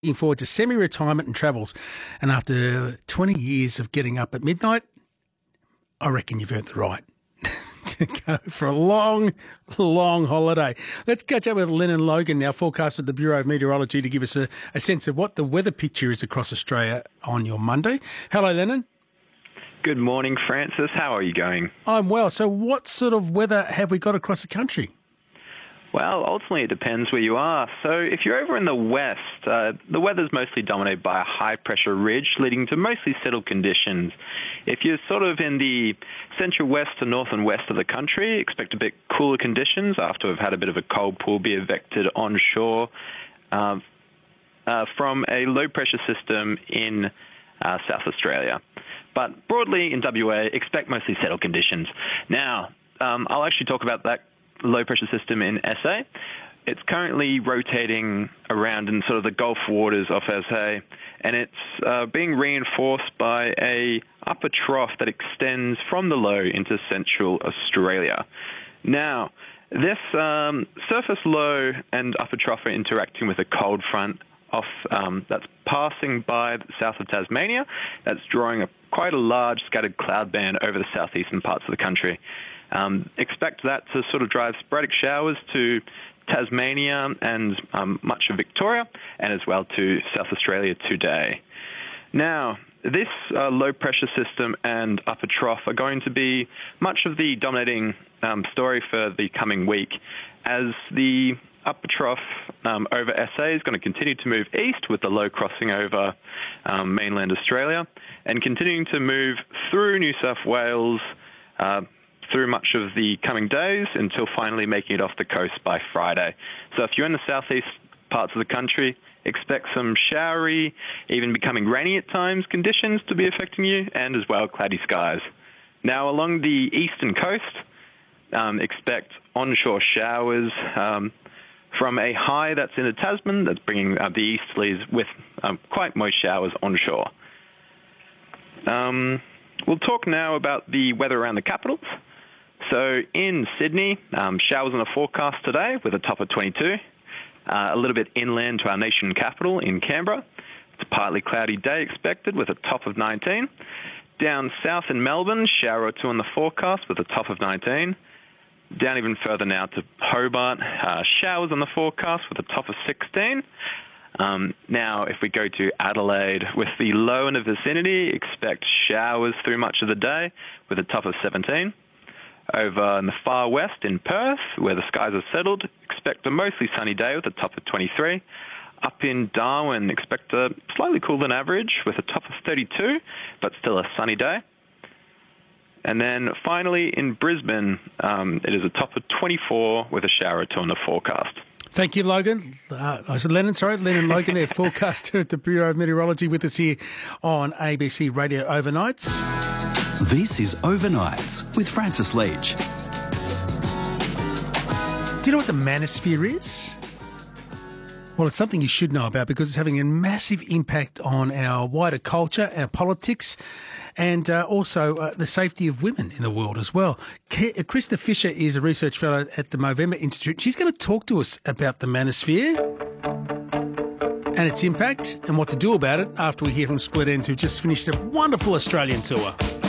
looking forward to semi-retirement and travels. And after 20 years of getting up at midnight, I reckon you've earned the right to go for a long, long holiday. Let's catch up with Lennon Logan now, forecaster at the Bureau of Meteorology, to give us a sense of what the weather picture is across Australia on your Monday. Hello, Lennon. Good morning, Francis. How are you going? I'm well. So what sort of weather have we got across the country? Well, ultimately it depends where you are. So if you're over in the west, the weather's mostly dominated by a high-pressure ridge leading to mostly settled conditions. If you're sort of in the central west to north and west of the country, expect a bit cooler conditions after we've had a bit of a cold pool be evicted onshore from a low-pressure system in South Australia. But broadly in WA, expect mostly settled conditions. Now, I'll actually talk about that low-pressure system in SA. It's currently rotating around in sort of the Gulf waters of SA, and it's being reinforced by a upper trough that extends from the low into central Australia. Now, this surface low and upper trough are interacting with a cold front that's passing by the south of Tasmania. That's drawing quite a large scattered cloud band over the southeastern parts of the country. Expect that to sort of drive sporadic showers to Tasmania and much of Victoria, and as well to South Australia today. Now, this low-pressure system and upper trough are going to be much of the dominating story for the coming week, as the upper trough over SA is going to continue to move east with the low crossing over mainland Australia and continuing to move through New South Wales through much of the coming days until finally making it off the coast by Friday. So if you're in the southeast parts of the country, expect some showery, even becoming rainy at times, conditions to be affecting you, and as well cloudy skies. Now along the eastern coast, expect onshore showers from a high that's in the Tasman that's bringing the easterlies with quite moist showers onshore. We'll talk now about the weather around the capitals. So in Sydney, showers on the forecast today with a top of 22. A little bit inland to our nation capital in Canberra. It's a partly cloudy day expected with a top of 19. Down south in Melbourne, shower or two on the forecast with a top of 19. Down even further now to Hobart, showers on the forecast with a top of 16. Now, if we go to Adelaide, with the low in the vicinity, expect showers through much of the day with a top of 17. Over in the far west in Perth, where the skies are settled, expect a mostly sunny day with a top of 23. Up in Darwin, expect a slightly cooler than average with a top of 32, but still a sunny day. And then finally in Brisbane, it is a top of 24 with a shower or two on the forecast. Thank you, Logan. Lennon Logan, their forecaster at the Bureau of Meteorology, with us here on ABC Radio Overnights. This is Overnights with Francis Leach. Do you know what the manosphere is? Well, it's something you should know about because it's having a massive impact on our wider culture, our politics, and also the safety of women in the world as well. Krista Fisher is a research fellow at the Movember Institute. She's going to talk to us about the manosphere and its impact and what to do about it after we hear from Split Enz, who just finished a wonderful Australian tour.